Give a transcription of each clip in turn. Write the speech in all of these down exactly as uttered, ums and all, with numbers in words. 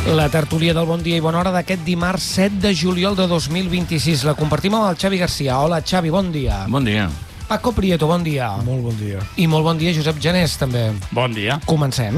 La tertúlia del Bon Dia i Bona Hora d'aquest dimarts set de juliol de dos mil vint-i-sis. La compartim amb el Xavi Garcia. Hola, Xavi, bon dia. Bon dia. Paco Prieto, bon dia. Molt bon dia. I molt bon dia, Josep Janés, també. Bon dia. Comencem.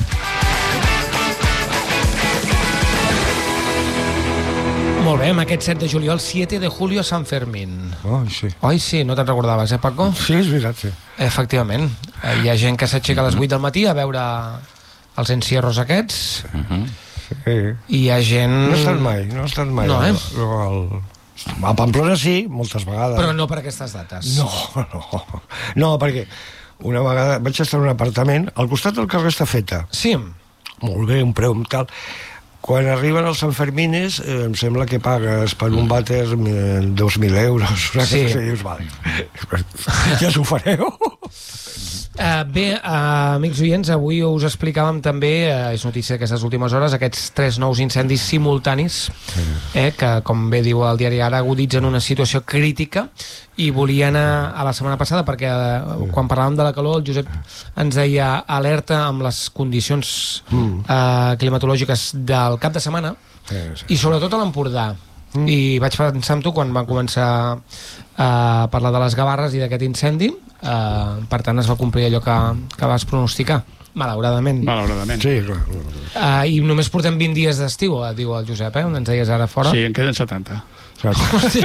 Molt bé, amb aquest set de juliol, siete de julio, San Fermín. Oh, sí. Oi, sí, no te'n recordaves, eh, Paco? Sí, és veritat, sí. Efectivament. Hi ha gent que s'aixeca a les vuit del matí a veure els encierros aquests. Uh-huh. Sí. I hi ha gent... No he estat mai, no he estat mai. No, eh? El, el... A Pamplona sí, moltes vegades. Però no per aquestes dates. No, no. No, perquè una vegada vaig estar en un apartament al costat del carrer Estafeta. Sí. Molt bé, un preu tal. Quan arriben els Sanfermines, eh, em sembla que pagues per un vàter eh, dos mil euros. Sí. I dius, vale, ja s'ho fareu. Uh, bé, uh, amics oients, avui us explicàvem també, uh, és notícia d'aquestes últimes hores, aquests tres nous incendis simultanis, eh, que, com bé diu el diari Ara, aguditzen una situació crítica, i volia anar a la setmana passada perquè uh, quan parlàvem de la calor el Josep ens deia alerta amb les condicions uh, climatològiques del cap de setmana, i sobretot a l'Empordà. Mm. I vaig pensar amb tu quan vam començar a parlar de les Gavarres i d'aquest incendi. Uh, per tant es va complir allò que, que vas pronosticar, malauradament. Malauradament. Sí, clar. Uh, I només portem vint dies d'estiu, diu el Josep, eh? On ens deies ara fora. Sí, en queden setanta. Sí.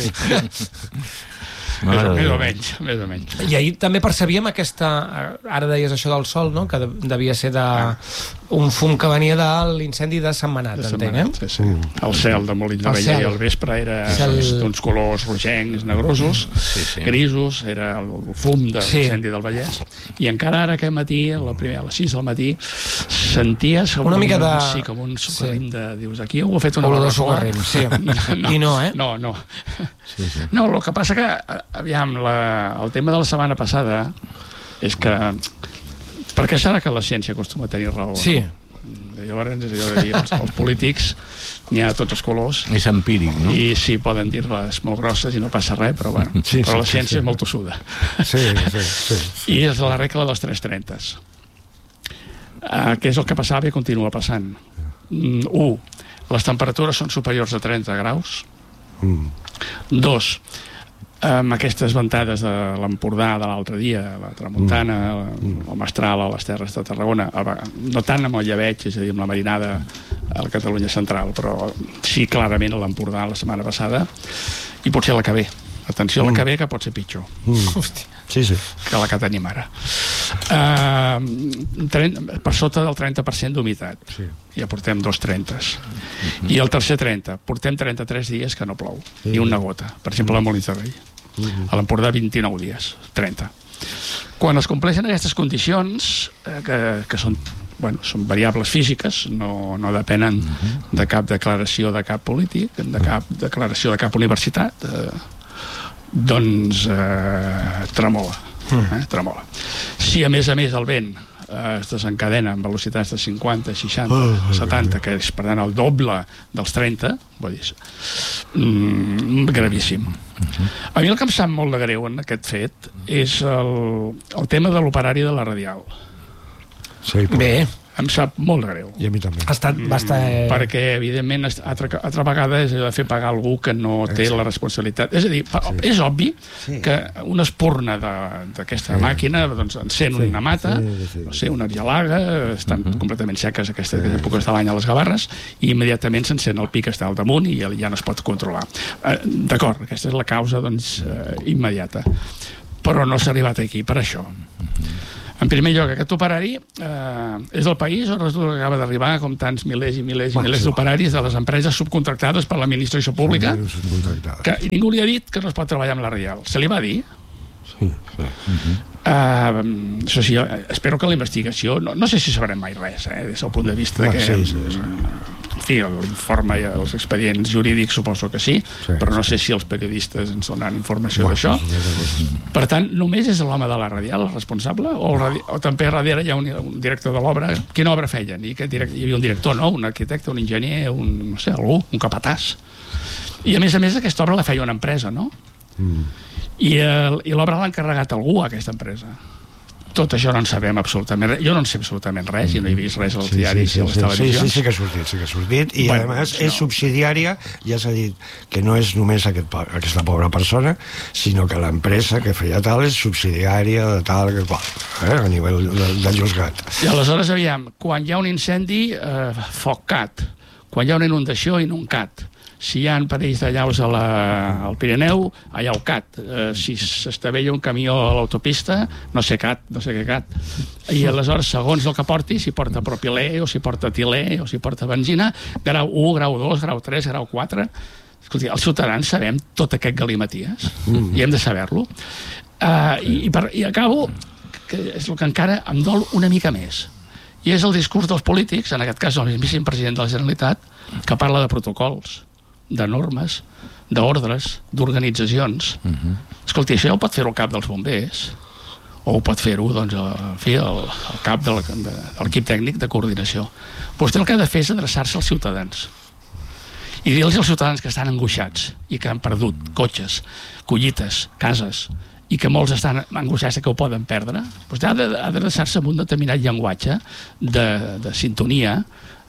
Més o, més o menys, més o menys. I ahir també percebíem aquesta... Ara deies això del sol, no? Que devia ser de un fum que venia de l'incendi de Sentmenat, entenc, eh? Sí, sí. El cel de Molins de Rei i el vespre era Cel... d'uns colors rogencs, negrosos, sí, sí. grisos, era el fum de l'incendi sí. del Vallès. I encara ara aquest matí, a, la primera, a les sis del matí, senties com una mica de... Sí, com un socarrim sí. de... Dius, aquí algú ha fet una olor de socarrim, sí. No, I no, eh? No, no. Sí, sí. No, el que passa que, aviam, la, el tema de la setmana passada és que... Perquè serà que la ciència acostuma a tenir raó. Sí. Llavors, és allò de dir, els, els polítics n'hi ha tots els colors. És empíric, no? I sí, poden dir-les molt grosses i no passa res, però, bueno, sí, però sí, la ciència sí, sí. és molt tossuda. Sí, sí, sí, sí. I és la regla dels tres trentes. Uh, què és el que passava i continua passant? Mm, un, les temperatures són superiors a trenta graus. Mm. Dos, amb aquestes ventades de l'Empordà de l'altre dia, la Tramuntana, mm. el Mestral a les Terres de Tarragona, no tant amb el llebeig, és a dir, amb la marinada a la Catalunya central, però sí clarament a l'Empordà la setmana passada, i potser la que ve. Atenció a la que ve, que pot ser pitjor. Mm. Hòstia. Sí, sí. Que la que tenim ara. Uh, per sota del trenta per cent d'humitat. Sí. Ja portem dos trentes. Mm-hmm. I el tercer trenta. Portem trenta-tres dies que no plou. Mm-hmm. Ni una gota. Per exemple, a Molins de Rei. Mm-hmm. A l'Empordà, vint-i-nou dies. trenta. Quan es compleixen aquestes condicions, eh, que, que són, bueno, són variables físiques, no, no depenen de cap declaració de cap polític, de cap declaració de cap universitat, eh, doncs eh, tremola, eh, tremola. Si a més a més el vent eh, es desencadena amb velocitats de cinquanta, seixanta, setanta, que és per tant el doble dels trenta, vull dir, mm, gravíssim. A mi el que em sap molt de greu en aquest fet és el, el tema de l'operari de la Radial. Sí, però... Bé. Em sap molt de greu. I a mi també. Ha estat bastant... Mm, perquè, evidentment, altra, altra vegada és de fer pagar algú que no té la responsabilitat. És a dir, sí. és obvi sí. que una espurna d'aquesta sí. màquina doncs, encén sí. una mata, sí, sí. no sé, una argelaga, estan uh-huh. completament seques aquestes sí. èpoques de l'any a les Gavarres, i immediatament s'encén el pic que està al damunt i ja no es pot controlar. Eh, D'acord, aquesta és la causa doncs, eh, immediata. Però no s'ha arribat aquí per això. En primer lloc, aquest operari eh, és del país on resulta que acaba d'arribar, com tants milers i milers i milers d'operaris de les empreses subcontractades per l'administració pública, que ningú li ha dit que no es pot treballar amb la Radial. Se li va dir? Sí, sí. Uh-huh. Uh, això sí, espero que la investigació... No, no sé si sabrem mai res, eh, des del punt de vista ah, que... Sí, sí, sí. En fi, l'informe i els expedients jurídics suposo que sí, sí però no sé si els periodistes ens donaran informació bueno, d'això. Per tant, només és l'home de la Radial el responsable? O, el radi... o també darrere hi ha un, un director de l'obra? Quina obra feien? I direct... Hi havia un director, no? Un arquitecte, un enginyer, un, no sé, algú, un capatàs. I a més a més aquesta obra la feia una empresa, no? Mm. I, el, i l'obra l'ha encarregat algú a aquesta empresa. tot això no en sabem absolutament res. Jo no en sé absolutament res, i no he vist res als Sí, diaris sí, i a les sí, televisions. sí, sí, sí que ha sortit, sí que ha sortit, i Bueno, bueno, a més no. és subsidiària, ja s'ha dit que no és només aquest, po- aquesta pobra persona, sinó que l'empresa que feia tal és subsidiària de tal que qual, eh, a nivell de, de juzgat. I aleshores, aviam, quan hi ha un incendi, eh, foc cat. Quan hi ha una inundació, inuncat. Si hi ha perills de llaus a la, al Pirineu, allà el cat. Eh, si s'estavella un camió a l'autopista, no sé cat, no sé què cat. I aleshores, segons el que porti, si porta propilè, o si porta etilè, o si porta benzina, grau u, grau dos, grau tres, grau quatre... Escolti, els ciutadans sabem tot aquest galimaties, mm. i hem de saber-lo. Uh, i, i, per, I acabo, que és el que encara em dol una mica més, i és el discurs dels polítics, en aquest cas el mismíssim president de la Generalitat, que parla de protocols, de normes, d'ordres, d'organitzacions. Uh-huh. Escolti, això ho pot fer el cap dels bombers, o ho pot fer-ho, doncs, el, en fi, el, el cap de, de, de l'equip tècnic de coordinació. Vostè el que ha de fer és adreçar-se als ciutadans i dir-los als ciutadans que estan angoixats i que han perdut cotxes, collites, cases, i que molts estan angoixats que ho poden perdre. Vostè ha d'adreçar-se amb un determinat llenguatge de, de sintonia,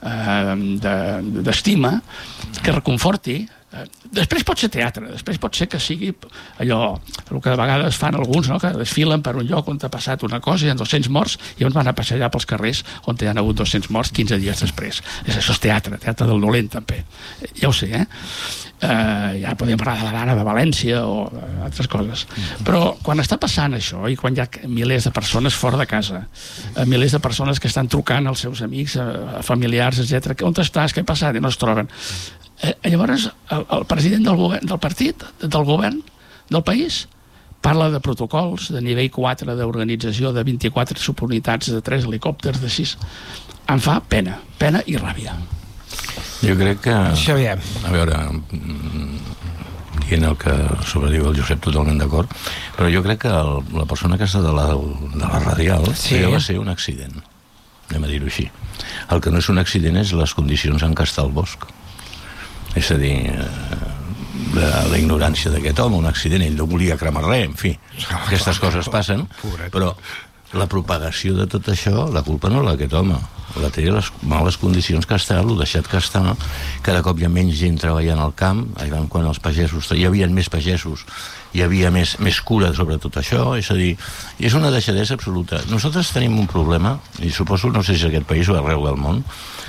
d'estima, que reconforti. Després pot ser teatre, després pot ser que sigui allò, el que de vegades fan alguns, no? Que desfilen per un lloc on ha passat una cosa, hi ha dos-cents morts, i llavors van a passejar pels carrers on hi ha hagut dos-cents morts quinze dies després. Això és teatre, teatre del dolent també. Ja ho sé, eh? Uh, ja podem parlar de l'Havana, de València o altres coses, però quan està passant això i quan hi ha milers de persones fora de casa, uh, milers de persones que estan trucant als seus amics, uh, familiars, etcètera, on estàs, què ha passat, i no es troben, uh, llavors el, el president del, govern, del partit, del govern del país, parla de protocols de nivell quatre d'organització, de vint-i-quatre subunitats, de tres helicòpters, de sis. Em fa pena, pena i ràbia. Jo crec que... Xavier. A veure, dient el que sobrediu el Josep, totalment d'acord, però jo crec que el, la persona que està de la, de la radial sí. va ser un accident, anem a dir-ho així. El que no és un accident és les condicions en què està el bosc. És a dir, la, la ignorància d'aquest home, un accident, ell no volia cremar res, en fi, aquestes coses passen, però la propagació de tot això, la culpa no és d'aquest home, la té les males condicions que està, l'ho deixat que està, cada cop hi ha menys gent treballant al camp, quan els pagesos, hi havia més pagesos, hi havia més, més cura sobre tot això, és a dir, és una deixadesa absoluta. Nosaltres tenim un problema, i suposo, no sé si és aquest país o arreu del món,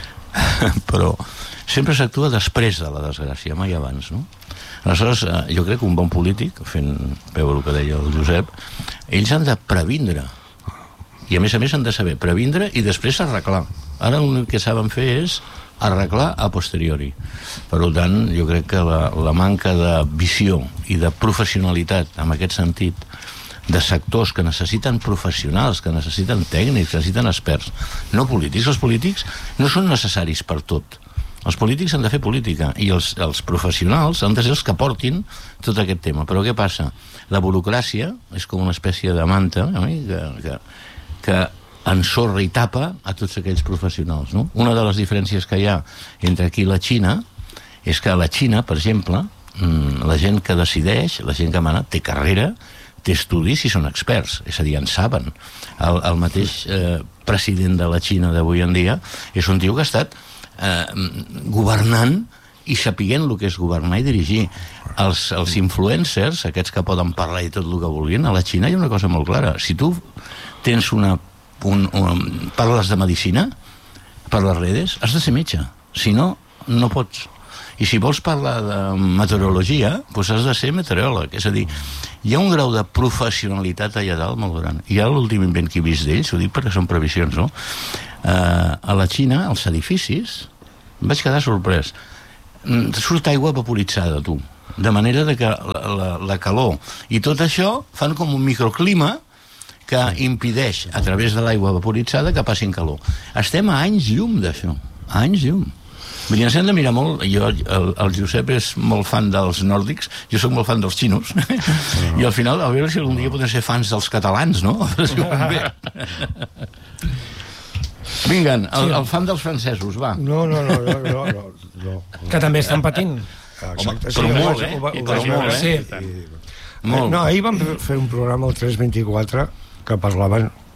però sempre s'actua després de la desgràcia, mai abans, no? Aleshores, jo crec que un bon polític, fent peu el que deia el Josep, ells han de previndre, i a més a més han de saber previndre i després arreglar. Ara l'únic que saben fer és arreglar a posteriori. Per tant, jo crec que la, la manca de visió i de professionalitat en aquest sentit, de sectors que necessiten professionals, que necessiten tècnics, que necessiten experts, no polítics. Els polítics no són necessaris per tot. Els polítics han de fer política i els, els professionals han de ser els que portin tot aquest tema. Però què passa? La burocràcia és com una espècie de manta, eh, que, que, que ensorra i tapa a tots aquells professionals, no? Una de les diferències que hi ha entre aquí i la Xina és que a la Xina, per exemple, la gent que decideix, la gent que mana, té carrera, té estudis i són experts, és a dir, en saben. El, el mateix eh, president de la Xina d'avui en dia és un tio que ha estat eh, governant i sapiguent el que és governar i dirigir. Els, els influencers, aquests que poden parlar i tot el que vulguin, a la Xina hi ha una cosa molt clara. Si tu tens una, un, un, parles de medicina per les redes, has de ser metge, si no, no pots. I si vols parlar de meteorologia, doncs has de ser meteoròleg, és a dir, hi ha un grau de professionalitat allà dalt molt gran. I ara l'últim invent que he vist d'ells, ho dic perquè són previsions, no? Uh, a la Xina, als edificis, em vaig quedar sorprès, surt aigua vaporitzada, tu, de manera de que la, la, la calor i tot això fan com un microclima que impedeix, a través de l'aigua vaporitzada, que passin calor. Estem a anys llum d'això, a anys llum. Vull dir, ens hem de mirar molt, jo, el, el Josep és molt fan dels nòrdics, jo sóc molt fan dels xinos, i al final, a veure si algun dia podem ser fans dels catalans, no? Vinga, el, el fan dels francesos, va. No, no, no, no, no, no, no. Que també estan patint. Exacte, però sí, molt, eh? Ho, ho, I ho, però molt, sí. eh? I, molt. No, ahir vam fer un programa al tres vint-i-quatre que parlaven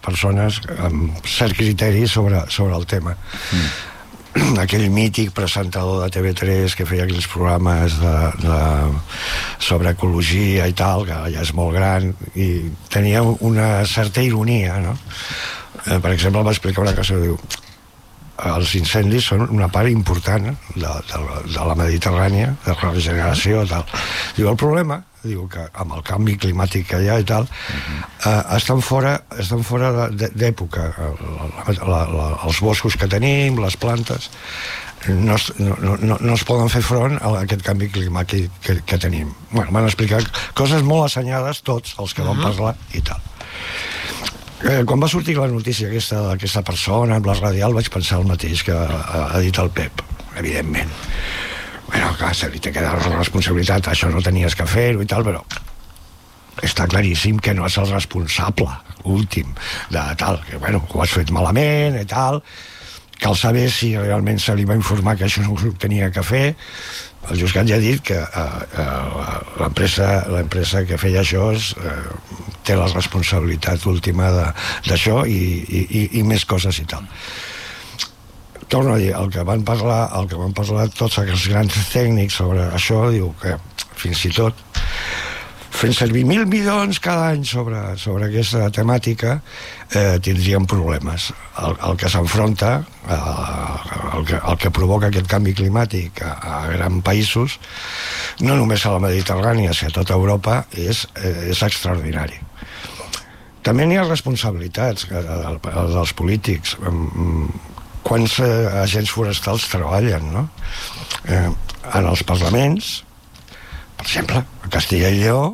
persones amb cert criteri sobre, sobre el tema. Mm. Aquell mític presentador de T V tres que feia aquells programes de, de, sobre ecologia i tal, que ja és molt gran, i tenia una certa ironia, no? Eh, per exemple, va explicar una cosa, diu, els incendis són una part important de, de, de la Mediterrània, de la regeneració i tal. Diu, el problema, diu que amb el canvi climàtic que hi ha i tal, eh, estan fora, estan fora d'època. Els boscos que tenim, les plantes, no es, no, no, no es poden fer front a aquest canvi climàtic que, que tenim. Bueno, m'han explicat coses molt assenyades, tots els que van parlar i tal. Eh, quan va sortir la notícia aquesta d'aquesta persona amb la radial, vaig pensar el mateix que ha, ha dit el Pep, evidentment. Bueno, clar, se li té que dar la responsabilitat, això no tenies que fer-ho i tal, però està claríssim que no és el responsable últim de tal, que bueno, ho has fet malament i tal. Cal saber si realment se li va informar que això no ho tenia que fer. El Joscat ja ha dit que eh, eh, l'empresa que feia això és, eh, té la responsabilitat última d'això i, i, i més coses i tal. Torno a dir, el que van parlar, el que van parlar tots aquests grans tècnics sobre això, diu que fins i tot fent servir mil milions cada any sobre, sobre aquesta temàtica, eh, tindríem problemes. El, el que s'enfronta, eh, el, que, el que provoca aquest canvi climàtic a, a grans països, no només a la Mediterrània, sinó a tota Europa, és, eh, és extraordinari. També n'hi ha responsabilitats eh, dels polítics. Quants eh, agents forestals treballen, no? Eh, en els parlaments, per exemple, a Castilla i Lleó,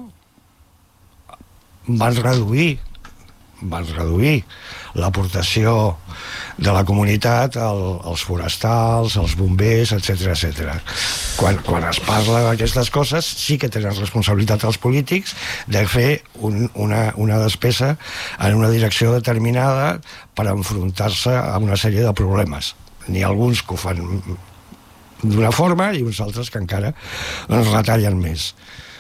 van reduir van reduir l'aportació de la comunitat al, als forestals, als bombers, etcètera, etcètera. Quan, quan es parla d'aquestes coses, sí que tenen responsabilitat els polítics de fer un, una, una despesa en una direcció determinada per enfrontar-se a una sèrie de problemes. N'hi ha alguns que ho fan d'una forma i uns altres que encara ens retallen més.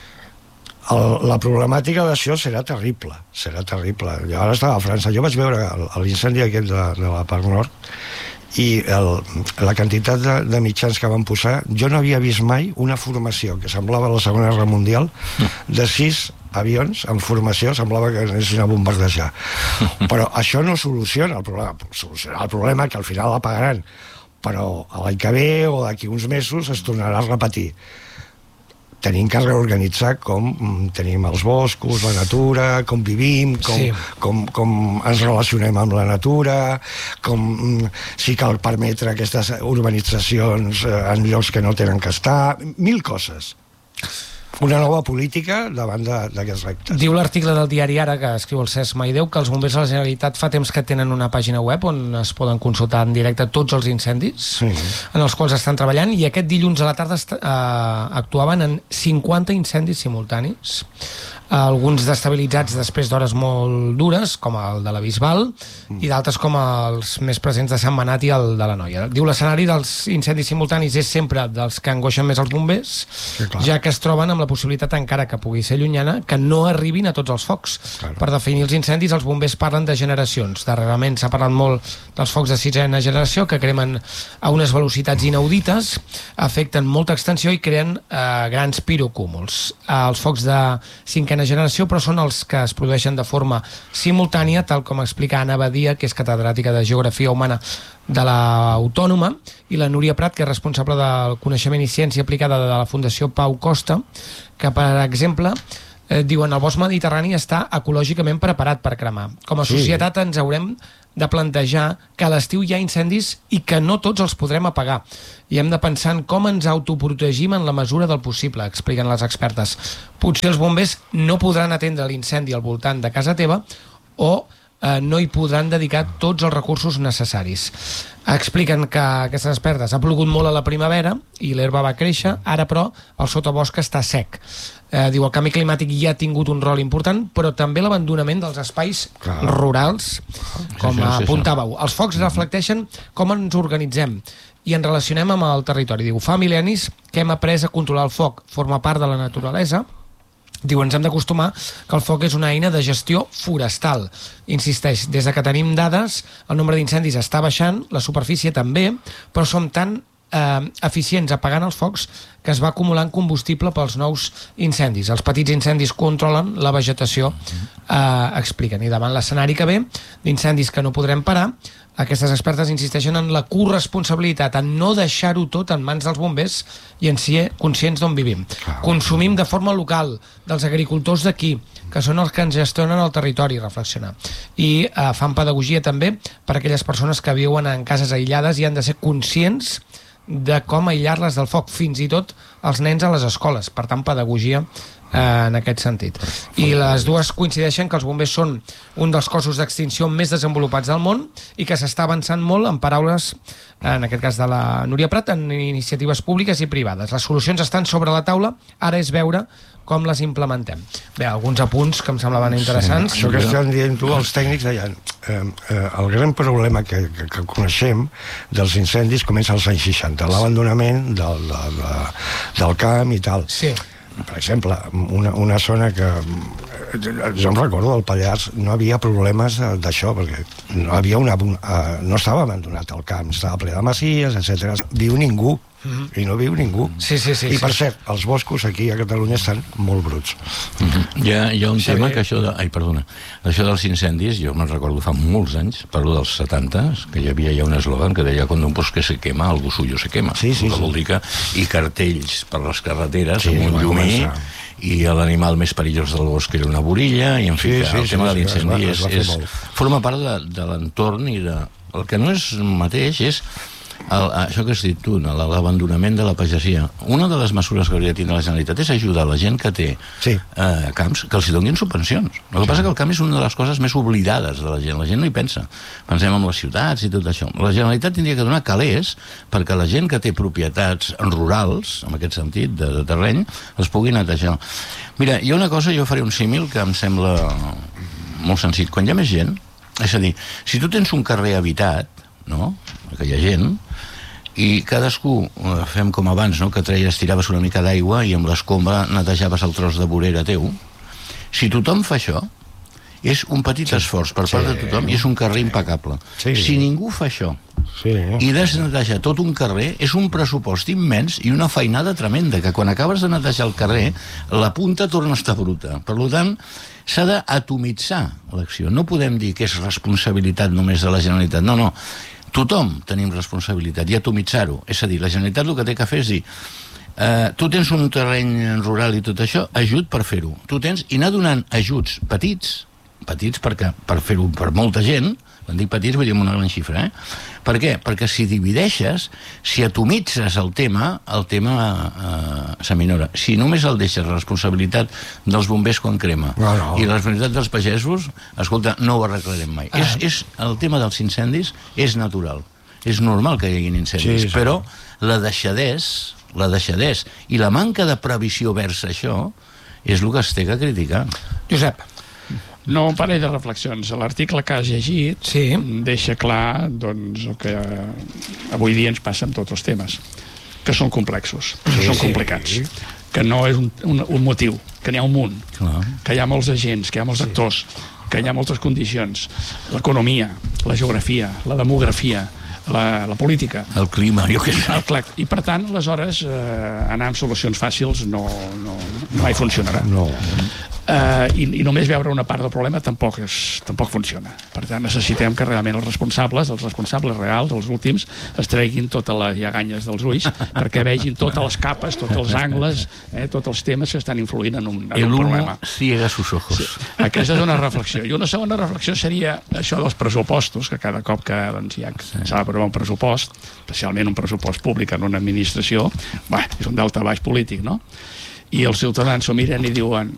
El, la problemàtica d'això serà terrible, serà terrible. Jo ara estava a França, jo vaig veure l'incendi aquest de, de la Parc Nord i el, la quantitat de, de mitjans que van posar, jo no havia vist mai una formació que semblava la Segona Guerra Mundial de sis avions en formació, semblava que anessin a bombardejar. Però això no soluciona el problema, soluciona el problema que al final la pagaran, però l'any que ve o d'aquí uns mesos es tornarà a repetir. Tenim que reorganitzar com tenim els boscos, la natura, com vivim, com, sí. com, com ens relacionem amb la natura, com si cal permetre aquestes urbanitzacions en llocs que no tenen que estar, mil coses. Una nova política davant d'aquests reptes. Diu l'article del diari Ara, que escriu el Cesc Maideu, que els bombers de la Generalitat fa temps que tenen una pàgina web on es poden consultar en directe tots els incendis sí. en els quals estan treballant, i aquest dilluns a la tarda eh, actuaven en cinquanta incendis simultanis, alguns destabilitzats després d'hores molt dures, com el de la Bisbal, i d'altres com els més presents de Sant Manat i el de la Noia. Diu, l'escenari dels incendis simultanis és sempre dels que angoixen més els bombers, sí, ja que es troben amb la possibilitat, encara que pugui ser llunyana, que no arribin a tots els focs. Claro. Per definir els incendis, els bombers parlen de generacions. Darrerament s'ha parlat molt dels focs de sisena generació, que cremen a unes velocitats inaudites, afecten molta extensió i creen eh, grans pirocúmuls. Eh, els focs de cinquena generació, però són els que es produeixen de forma simultània, tal com explica Anna Badia, que és catedràtica de Geografia Humana de l'Autònoma, i la Núria Prat, que és responsable del Coneixement i Ciència Aplicada de la Fundació Pau Costa, que, per exemple, eh, diuen el bosc mediterrani està ecològicament preparat per cremar. Com a societat ens haurem de plantejar que a l'estiu hi ha incendis i que no tots els podrem apagar. I hem de pensar en com ens autoprotegim en la mesura del possible, expliquen les expertes. Potser els bombers no podran atendre l'incendi al voltant de casa teva o eh, no hi podran dedicar tots els recursos necessaris. Expliquen que aquestes expertes ha plogut molt a la primavera i l'herba va créixer, ara però el sotabosc està sec. Eh, diu, el canvi climàtic ja ha tingut un rol important, però també l'abandonament dels espais Clar. rurals, com sí, sí, sí, apuntàveu. Els focs reflecteixen com ens organitzem i ens relacionem amb el territori. Diu, fa mil·lennis que hem après a controlar el foc, forma part de la naturalesa, Diu, ens hem d'acostumar que el foc és una eina de gestió forestal. Insisteix, des de que tenim dades, el nombre d'incendis està baixant, la superfície també, però som tan eh, eficients apagant els focs que es va acumulant combustible pels nous incendis. Els petits incendis controlen la vegetació, eh, expliquen. I davant l'escenari que ve, d'incendis que no podrem parar, aquestes expertes insisteixen en la corresponsabilitat, en no deixar-ho tot en mans dels bombers i en ser conscients d'on vivim. Consumim de forma local, dels agricultors d'aquí, que són els que ens gestionen el territori, reflexionar. I eh, fan pedagogia també per a aquelles persones que viuen en cases aïllades i han de ser conscients de com aïllar-les del foc, fins i tot els nens a les escoles. Per tant, pedagogia eh, en aquest sentit. I les dues coincideixen que els bombers són un dels cossos d'extinció més desenvolupats del món i que s'està avançant molt, en paraules, en aquest cas de la Núria Prat, en iniciatives públiques i privades. Les solucions estan sobre la taula, ara és veure com les implementem. Bé, alguns apunts que em semblaven interessants. Sí, això que estan dient tu, els tècnics deien eh, eh, el gran problema que, que, que coneixem dels incendis comença als anys seixanta, l'abandonament del, del, del camp i tal. Sí. Per exemple, una, una zona que jo em recordo del Pallars no havia problemes d'això, perquè no havia una, no estava abandonat el camp, estava ple de masies, etcètera. Viu ningú, mm-hmm. i no viu ningú. Sí, sí, sí, I per sí. cert, els boscos aquí a Catalunya estan molt bruts. Mm-hmm. Hi, ha, hi ha un Sí. tema que això de... Ai, perdona. Això dels incendis, jo me'n recordo fa molts anys, parlo dels setanta, que hi havia ja un eslògan que deia quan un bosque se quema, algú suyo se quema. Sí, sí, que sí. vol dir que... I cartells per les carreteres, Sí, amb un va llumí, començar. i l'animal més perillós del bosc era una borilla, i en fi, Sí, que sí, el sí, tema sí, de l'incendi es va- es va fer és, és, molt. forma part de, de l'entorn i de... El que no és mateix és el, això que has dit tu, no? L'abandonament de la pagesia. Una de les mesures que hauria de tenir la Generalitat és ajudar la gent que té Sí. eh, camps, que els hi donin subvencions. El que passa que el camp és una de les coses més oblidades de la gent. La gent no hi pensa. Pensem en les ciutats i tot això. La Generalitat tindria que donar calés perquè la gent que té propietats rurals, en aquest sentit, de, de terreny, els pugui netejar. Mira, hi ha una cosa, jo faré un símil que em sembla molt senzill. Quan hi ha més gent, és a dir, si tu tens un carrer habitat, no?, que hi ha gent, i cadascú eh, fem com abans, no?, que treies, tiraves una mica d'aigua i amb l'escombra netejaves el tros de vorera teu. Si tothom fa això, és un petit sí. esforç per part sí. de tothom i és un carrer impecable. Sí. Si ningú fa això Sí. i desnetejar tot un carrer, és un pressupost immens i una feinada tremenda, que quan acabes de netejar el carrer, la punta torna a estar bruta. Per tant, s'ha d'atomitzar l'acció. No podem dir que és responsabilitat només de la Generalitat. No, no. Tothom tenim responsabilitat i atomitzar-ho. És a dir, la Generalitat el que té que fer és dir eh, tu tens un terreny rural i tot això, ajut per fer-ho. Tu tens, i anar donant ajuts petits, petits perquè, per fer-ho per molta gent, quan dic petits vull dir una gran xifra, eh? Per què? Perquè si divideixes, si atomitzes el tema, el tema eh, s'aminora. Si només el deixes la responsabilitat dels bombers quan crema no, no. i la responsabilitat dels pagesos, escolta, no ho arreglarem mai. Ah. És, és, el tema dels incendis és natural. És normal que hi hagi incendis, sí, sí. però la deixadès, la deixadès i la manca de previsió vers això és el que es té que criticar. Josep. No, un parell de reflexions. L'article que has llegit sí. deixa clar doncs, el que avui dia ens passa amb tots els temes, que són complexos, que sí, són sí. complicats, que no és un, un, un motiu, que n'hi ha un munt, Clar. que hi ha molts agents, que hi ha molts actors, que hi ha moltes condicions, l'economia, la geografia, la demografia, la, la política, el clima, jo què sé. el clar, i per tant aleshores eh, anar amb solucions fàcils no, no, no mai funcionarà. No. Uh, i, i només veure una part del problema tampoc, és, tampoc funciona. Per tant, necessitem que realment els responsables, els responsables reals, els últims, es treguin totes les lleganyes dels ulls perquè vegin totes les capes, tots els angles, eh, tots els temes que estan influint en un, en El un humo problema. ciega sus ojos. Sí. Aquesta és una reflexió. I una segona reflexió seria això dels pressupostos, que cada cop que doncs, ja s'ha d'aprovar un pressupost, especialment un pressupost públic en una administració, bah, és un daltabaix polític, no? I els ciutadans s'ho miren i diuen